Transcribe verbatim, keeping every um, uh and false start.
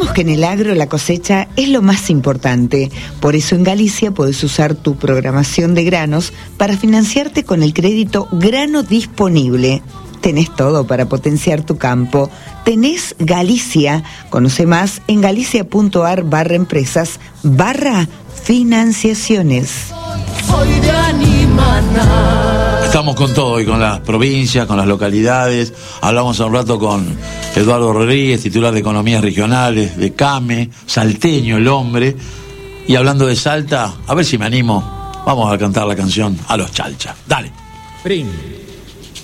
Sabemos que en el agro la cosecha es lo más importante. Por eso en Galicia podés usar tu programación de granos para financiarte con el crédito Grano Disponible. Tenés todo para potenciar tu campo. Tenés Galicia. Conoce más en galicia.ar barra empresas barra financiaciones. Soy de Animana. Estamos con todo y con las provincias, con las localidades. Hablamos hace un rato con Eduardo Rodríguez, titular de Economías Regionales, de CAME, salteño el hombre. Y hablando de Salta, a ver si me animo, vamos a cantar la canción A los Chalcha. Dale. Prim.